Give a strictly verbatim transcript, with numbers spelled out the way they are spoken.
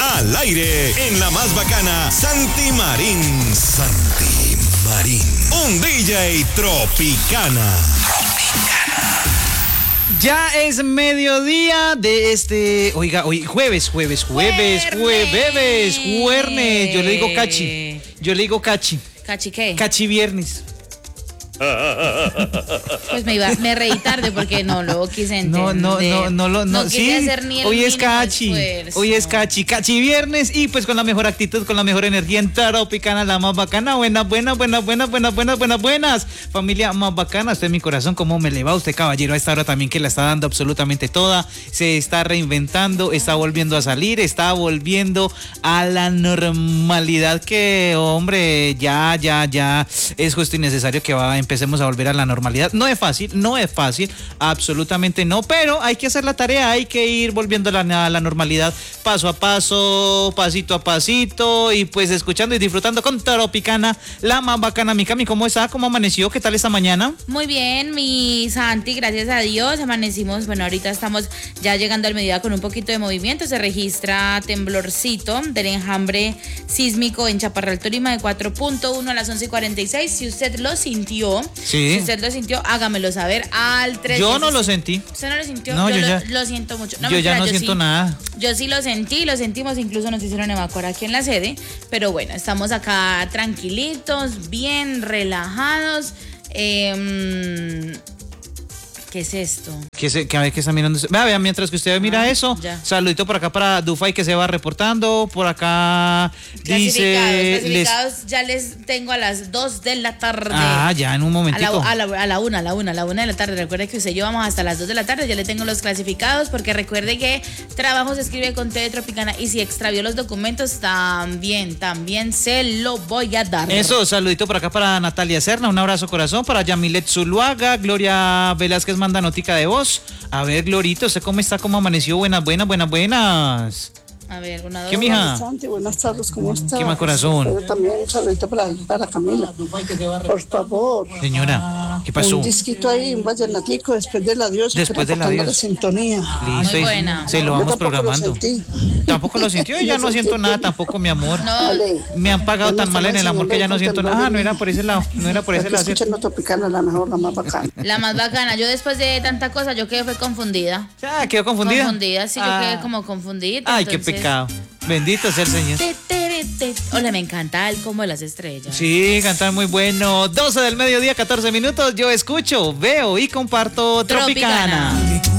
al aire en la más bacana, Santi Marín. Santi Marín. Un D J Tropicana. Ya es mediodía de este, oiga, hoy jueves, jueves, jueves, jueves, jueves, yo le digo cachi, yo le digo cachi. ¿Cachi qué? Cachi viernes. Pues me iba, me reí tarde porque no lo quise entender. No, no, no, no, no, no, quise sí, hacer ni el hoy es mínimo cachi, esfuerzo. hoy es cachi, cachi viernes y pues con la mejor actitud, con la mejor energía en Tropicana, la más bacana, buenas, buenas, buenas, buenas, buenas, buenas, buenas, buenas, familia más bacana, usted en mi corazón, cómo me le va usted, caballero, a esta hora también que la está dando absolutamente toda, se está reinventando, está volviendo a salir, está volviendo a la normalidad que, hombre, ya, ya, ya, es justo y necesario que va, empecemos a volver a la normalidad. No es fácil, no es fácil, absolutamente no, pero hay que hacer la tarea, hay que ir volviendo a la, a la normalidad paso a paso, pasito a pasito y pues escuchando y disfrutando con Tropicana, la más bacana. Mi Cami, ¿cómo está? ¿Cómo amaneció? ¿Qué tal esta mañana? Muy bien, mi Santi, gracias a Dios, amanecimos, bueno, ahorita estamos ya llegando al mediodía con un poquito de movimiento, se registra temblorcito del enjambre sísmico en Chaparral, Tolima de cuatro punto uno a las once y cuarenta y seis, si usted lo sintió, sí. si usted lo sintió, hágamelo saber al tres. Yo no lo sentí. ¿Usted no lo sintió? No, yo yo lo, ya, lo siento mucho. No, yo mentira, ya no yo siento sí, nada. Yo sí lo sentí, lo sentimos, incluso nos hicieron evacuar aquí en la sede, pero bueno, estamos acá tranquilitos, bien relajados. Eh, ¿Qué es esto? Que, se, que a ver qué está mirando. Vea, vea, mientras que usted mira ah, eso, ya. Saludito por acá para Dufay que se va reportando. Por acá dice. Clasificados, les... ya les tengo a las dos de la tarde. Ah, ya en un momentito. A la, a la, a la una, a la una, a la una de la tarde. Recuerde que usted y yo vamos hasta las dos de la tarde. Ya le tengo los clasificados porque recuerde que trabajo se escribe con T de Tropicana y si extravió los documentos también, también se lo voy a dar. Eso, saludito por acá para Natalia Serna. Un abrazo corazón para Yamilet Zuluaga. Gloria Velázquez manda notica de voz. A ver, Glorito, ¿usted cómo está? ¿Cómo amaneció? Buenas, buenas, buenas, buenas. A ver, una, dos. ¿Qué, mija? Santi, buenas tardes, ¿cómo estás? ¿Qué más, corazón? Pero también un saludito para, para Camila. Por favor. Señora, ¿qué pasó? Un disquito ahí, un vallenatico después del adiós. Después del adiós. La sintonía. Listo. Muy buena. Se lo vamos Yo tampoco programando. Lo sentí. Tampoco lo sintió, ya no siento nada tampoco, mi amor. No. Vale. Me han pagado tan mal en el amor que ya no siento nada. Ah, no era por ese lado, no era por ese lado. Escuchando Tropicana, la mejor, la más bacana. La más bacana. Yo después de tanta cosa, yo quedé fue confundida. Ah, quedó confundida. Confundida, sí, Ah. yo quedé como confundida. Ay, qué entonces... pecado. Bendito sea el Señor. Te, te, te. Hola, me encanta el como de las estrellas. Sí, cantar muy bueno. doce del mediodía, catorce minutos. Yo escucho, veo y comparto Tropicana. Tropicana.